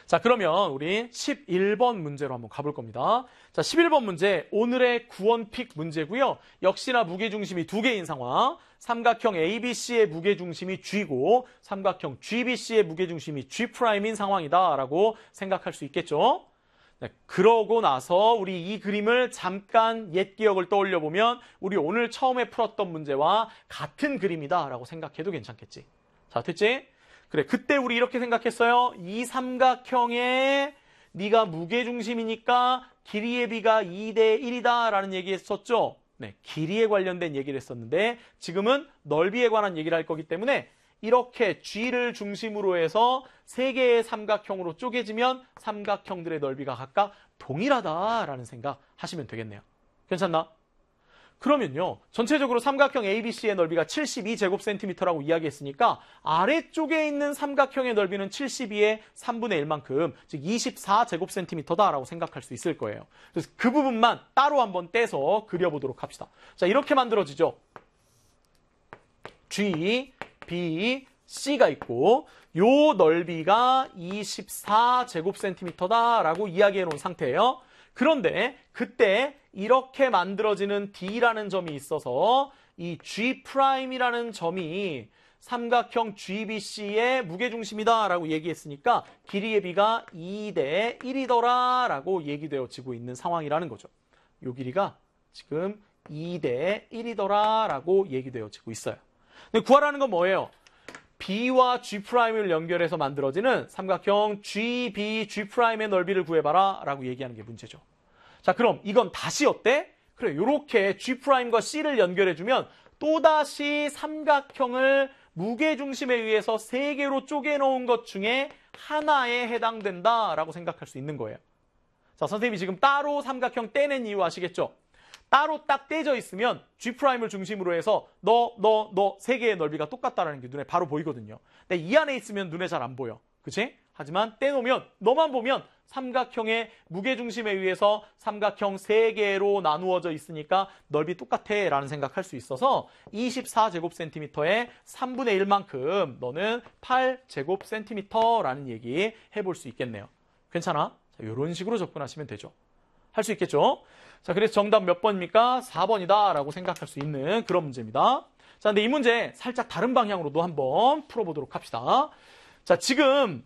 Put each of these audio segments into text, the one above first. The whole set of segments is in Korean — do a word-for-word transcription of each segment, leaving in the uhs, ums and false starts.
자, 그러면 우리 십일 번 문제로 한번 가볼 겁니다. 자, 십일 번 문제, 오늘의 구원픽 문제고요. 역시나 무게중심이 두 개인 상황. 삼각형 에이비씨의 무게중심이 G고 삼각형 지비씨의 무게중심이 G'인 상황이다라고 생각할 수 있겠죠. 네, 그러고 나서 우리 이 그림을 잠깐 옛 기억을 떠올려 보면 우리 오늘 처음에 풀었던 문제와 같은 그림이다라고 생각해도 괜찮겠지. 자, 됐지? 그래, 그때 우리 이렇게 생각했어요. 이 삼각형에 네가 무게중심이니까 길이의 비가 이 대 일이다 라는 얘기 했었죠. 네, 길이에 관련된 얘기를 했었는데 지금은 넓이에 관한 얘기를 할 거기 때문에 이렇게 G를 중심으로 해서 세 개의 삼각형으로 쪼개지면 삼각형들의 넓이가 각각 동일하다라는 생각 하시면 되겠네요. 괜찮나? 그러면요, 전체적으로 삼각형 에이비씨의 넓이가 칠십이 제곱센티미터라고 이야기했으니까 아래쪽에 있는 삼각형의 넓이는 칠십이의 삼분의 일만큼, 즉 이십사 제곱센티미터다라고 생각할 수 있을 거예요. 그래서 그 부분만 따로 한번 떼서 그려보도록 합시다. 자, 이렇게 만들어지죠. G, B, C가 있고 요 넓이가 이십사 제곱센티미터다라고 이야기해 놓은 상태예요. 그런데 그때 이렇게 만들어지는 D라는 점이 있어서 이 G'이라는 점이 삼각형 지비씨의 무게중심이다라고 얘기했으니까 길이의 비가 이 대 일이더라라고 얘기되어지고 있는 상황이라는 거죠. 요 길이가 지금 이 대 일이더라라고 얘기되어지고 있어요. 근데 구하라는 건 뭐예요? B와 G'을 연결해서 만들어지는 삼각형 G, B, G'의 넓이를 구해봐라 라고 얘기하는 게 문제죠. 자, 그럼 이건 다시 어때? 그래, 이렇게 G'과 C를 연결해주면 또다시 삼각형을 무게중심에 의해서 세 개로 쪼개놓은 것 중에 하나에 해당된다라고 생각할 수 있는 거예요. 자, 선생님이 지금 따로 삼각형 떼낸 이유 아시겠죠? 따로 딱 떼져 있으면 G'을 중심으로 해서 너, 너, 너 세 개의 넓이가 똑같다라는 게 눈에 바로 보이거든요. 근데 이 안에 있으면 눈에 잘 안 보여. 그치? 하지만 떼놓으면 너만 보면 삼각형의 무게중심에 의해서 삼각형 세 개로 나누어져 있으니까 넓이 똑같아 라는 생각할 수 있어서 이십사 제곱센티미터의 삼분의 일만큼 너는 팔 제곱센티미터라는 얘기 해볼 수 있겠네요. 괜찮아? 자, 이런 식으로 접근하시면 되죠. 할 수 있겠죠? 자, 그래서 정답 몇 번입니까? 사 번이다 라고 생각할 수 있는 그런 문제입니다. 자, 근데 이 문제 살짝 다른 방향으로도 한번 풀어보도록 합시다. 자, 지금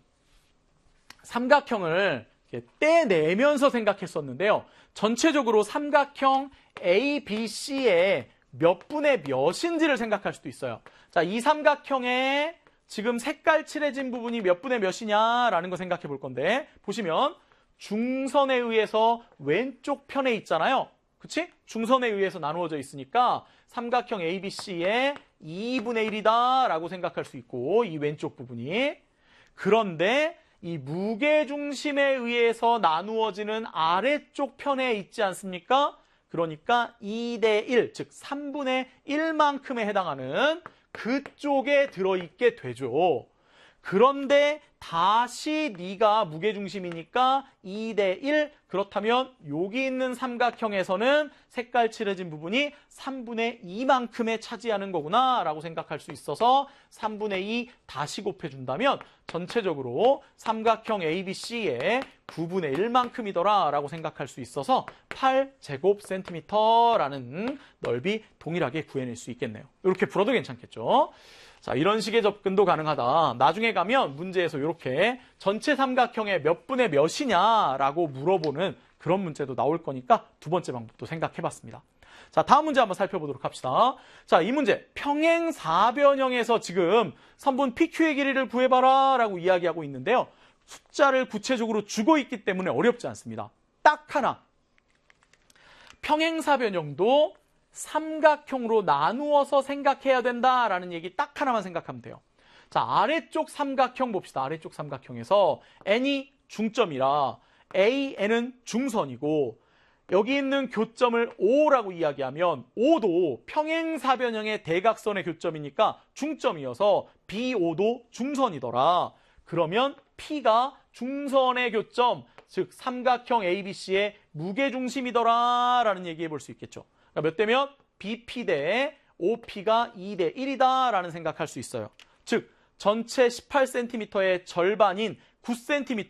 삼각형을 이렇게 떼내면서 생각했었는데요. 전체적으로 삼각형 에이비씨의 몇 분의 몇인지를 생각할 수도 있어요. 자, 이 삼각형의 지금 색깔 칠해진 부분이 몇 분의 몇이냐라는 거 생각해 볼 건데 보시면 중선에 의해서 왼쪽 편에 있잖아요. 그치? 중선에 의해서 나누어져 있으니까 삼각형 에이비씨의 이분의 일이다 라고 생각할 수 있고 이 왼쪽 부분이. 그런데 이 무게중심에 의해서 나누어지는 아래쪽 편에 있지 않습니까? 그러니까 이 대 일, 즉 삼분의 일만큼에 해당하는 그쪽에 들어있게 되죠. 그런데 다시 네가 무게중심이니까 이 대 일, 그렇다면 여기 있는 삼각형에서는 색깔 칠해진 부분이 삼분의 이만큼에 차지하는 거구나 라고 생각할 수 있어서 삼분의 이 다시 곱해준다면 전체적으로 삼각형 에이비씨의 구분의 일만큼이더라 라고 생각할 수 있어서 팔 제곱센티미터라는 넓이 동일하게 구해낼 수 있겠네요. 이렇게 풀어도 괜찮겠죠? 자, 이런 식의 접근도 가능하다. 나중에 가면 문제에서 이렇게 전체 삼각형의 몇 분의 몇이냐라고 물어보는 그런 문제도 나올 거니까 두 번째 방법도 생각해봤습니다. 자, 다음 문제 한번 살펴보도록 합시다. 자, 이 문제 평행사변형에서 지금 선분 피큐의 길이를 구해봐라 라고 이야기하고 있는데요. 숫자를 구체적으로 주고 있기 때문에 어렵지 않습니다. 딱 하나. 평행사변형도 삼각형으로 나누어서 생각해야 된다라는 얘기 딱 하나만 생각하면 돼요. 자, 아래쪽 삼각형 봅시다. 아래쪽 삼각형에서 n이 중점이라 A, n은 중선이고 여기 있는 교점을 O라고 이야기하면 O도 평행사변형의 대각선의 교점이니까 중점이어서 B, O도 중선이더라. 그러면 P가 중선의 교점, 즉 삼각형 에이비씨의 무게중심이더라 라는 얘기해 볼 수 있겠죠. 그러니까 몇 대면 비피 대 오피가 이 대 일이다 라는 생각할 수 있어요. 즉 전체 십팔 센티미터의 절반인 구 센티미터